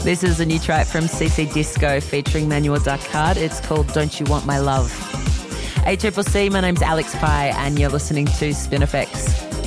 This is a new track from CC Disco featuring Manuel Ducard. It's called Don't You Want My Love. ACCC, my name's Alex Pye and you're listening to Spinifex.